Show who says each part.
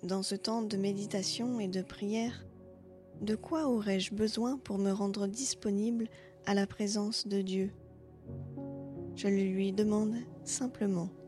Speaker 1: dans ce temps de méditation et de prière, de quoi aurais-je besoin pour me rendre disponible à la présence de Dieu? Je le lui demande simplement.